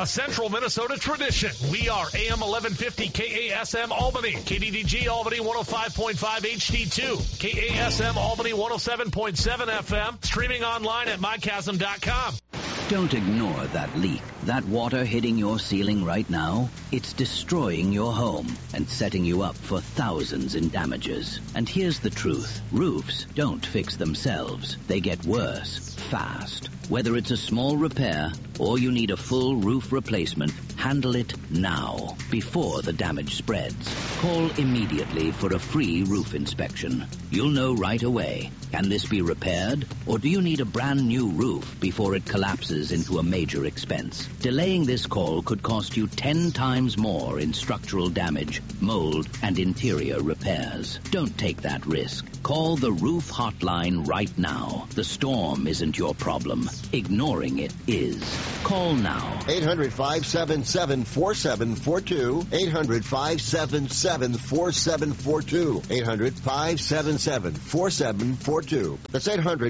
A Central Minnesota tradition. We are AM 1150 KASM Albany, KDDG Albany 105.5 HD2, KASM Albany 107.7 FM, streaming online at mychasm.com. Don't ignore that leak. That water hitting your ceiling right now, it's destroying your home and setting you up for thousands in damages. And here's the truth. Roofs don't fix themselves. They get worse, fast. Whether it's a small repair or you need a full roof replacement, handle it now, before the damage spreads. Call immediately for a free roof inspection. You'll know right away. Can this be repaired? Or do you need a brand new roof before it collapses into a major expense? Delaying this call could cost you 10 times more in structural damage, mold, and interior repairs. Don't take that risk. Call the Roof Hotline right now. The storm isn't your problem. Ignoring it is. Call now. 800-577-4742. 800-577-4742. 800-577-4742. That's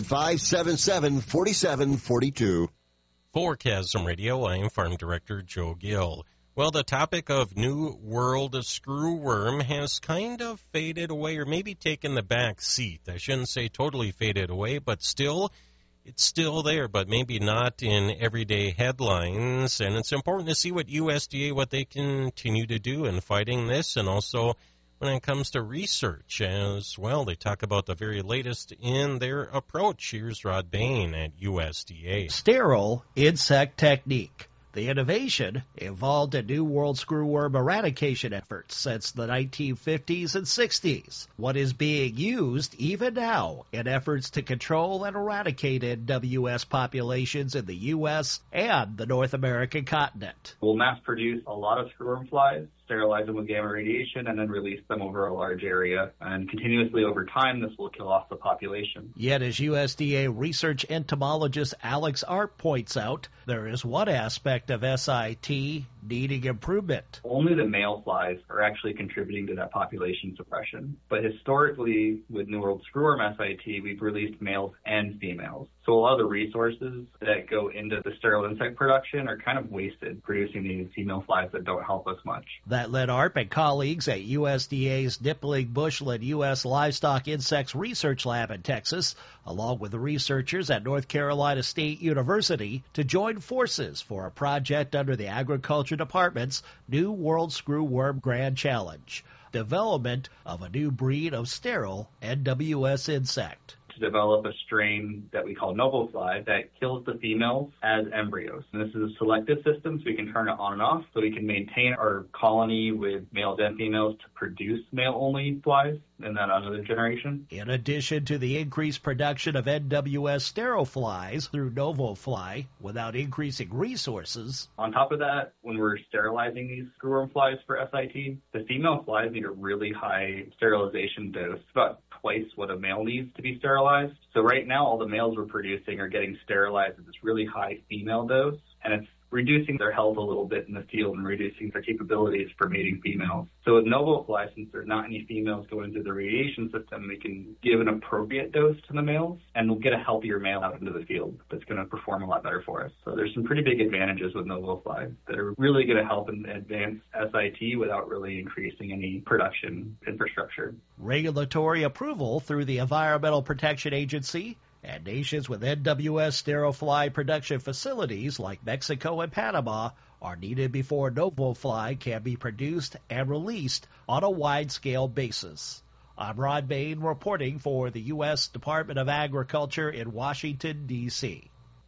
800-577-4742. For Chasm Radio, I am Farm Director Joe Gill. Well, the topic of New World screwworm has kind of faded away, or maybe taken the back seat. I shouldn't say totally faded away, but still, it's still there, but maybe not in everyday headlines. And it's important to see what USDA, what they continue to do in fighting this, and also when it comes to research as well. They talk about the very latest in their approach. Here's Rod Bain at USDA. Sterile insect technique. The innovation involved in New World screwworm eradication efforts since the 1950s and 60s. What is being used even now in efforts to control and eradicate NWS populations in the U.S. and the North American continent. We'll mass produce a lot of screwworm flies, sterilize them with gamma radiation, and then release them over a large area. And continuously over time, this will kill off the population. Yet, as USDA research entomologist Alex Arp points out, there is one aspect of SIT needing improvement. Only the male flies are actually contributing to that population suppression. But historically, with New World screwworm SIT, we've released males and females. So a lot of the resources that go into the sterile insect production are kind of wasted producing these female flies that don't help us much. That led Arp and colleagues at USDA's Nippling Bushland U.S. Livestock Insects Research Lab in Texas, along with the researchers at North Carolina State University, to join forces for a project under the Agriculture Department's New World Screwworm Grand Challenge, development of a new breed of sterile NWS insect. To develop a strain that we call NovoFly that kills the females as embryos. And this is a selective system, so we can turn it on and off, so we can maintain our colony with males and females to produce male-only flies in that another generation. In addition to the increased production of NWS sterile flies through NovoFly without increasing resources. On top of that, when we're sterilizing these screwworm flies for SIT, the female flies need a really high sterilization dose, about twice what a male needs to be sterilized. So right now, all the males we're producing are getting sterilized at this really high female dose, and it's reducing their health a little bit in the field and reducing their capabilities for mating females. So with NovoFly, since there's not any females going through the radiation system, we can give an appropriate dose to the males, and we'll get a healthier male out into the field that's going to perform a lot better for us. So there's some pretty big advantages with NovoFly that are really going to help in advance SIT without really increasing any production infrastructure. Regulatory approval through the Environmental Protection Agency and nations with NWS sterile fly production facilities like Mexico and Panama are needed before NovoFly can be produced and released on a wide-scale basis. I'm Rod Bain reporting for the U.S. Department of Agriculture in Washington, D.C.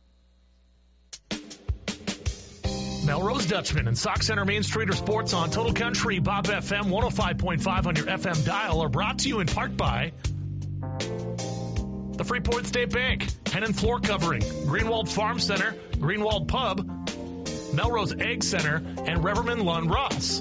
Melrose Dutchman and Sock Center Main Street or Sports on Total Country, Bob FM 105.5 on your FM dial are brought to you in part by the Freeport State Bank, Hennon Floor Covering, Greenwald Farm Center, Greenwald Pub, Melrose Egg Center, and Reverman Lund Ross.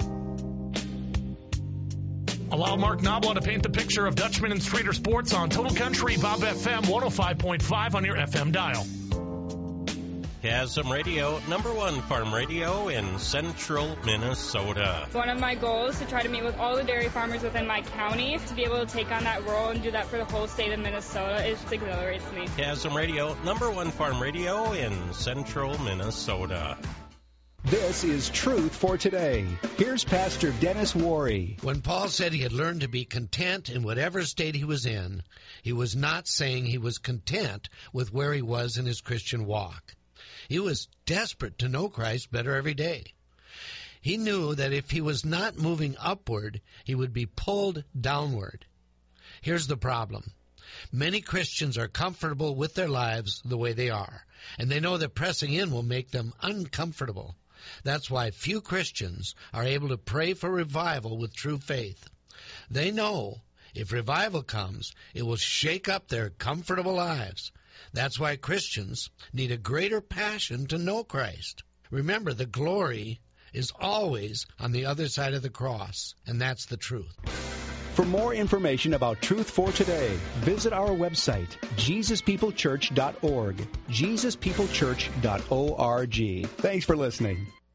Allow Mark Nobla to paint the picture of Dutchman and Streeter Sports on Total Country, Bob FM 105.5 on your FM dial. Chasm Radio, #1 farm radio in central Minnesota. One of my goals is to try to meet with all the dairy farmers within my county. To be able to take on that role and do that for the whole state of Minnesota, it just exhilarates me. Chasm Radio, #1 farm radio in central Minnesota. This is Truth for Today. Here's Pastor Dennis Worry. When Paul said he had learned to be content in whatever state he was in, he was not saying he was content with where he was in his Christian walk. He was desperate to know Christ better every day. He knew that if he was not moving upward, he would be pulled downward. Here's the problem. Many Christians are comfortable with their lives the way they are, and they know that pressing in will make them uncomfortable. That's why few Christians are able to pray for revival with true faith. They know if revival comes, it will shake up their comfortable lives. That's why Christians need a greater passion to know Christ. Remember, the glory is always on the other side of the cross, and that's the truth. For more information about Truth for Today, visit our website, JesusPeopleChurch.org, JesusPeopleChurch.org. Thanks for listening.